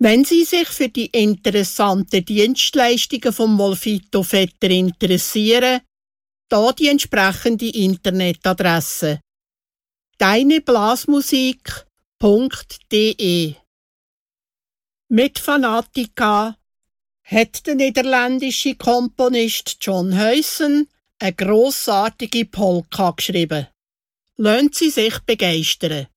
Wenn Sie sich für die interessanten Dienstleistungen vom Wolfito Vetter interessieren, da die entsprechende Internetadresse: deineblasmusik.de. Mit Fanatica hat der niederländische Komponist John Huysen eine grossartige Polka geschrieben. Lassen Sie sich begeistern.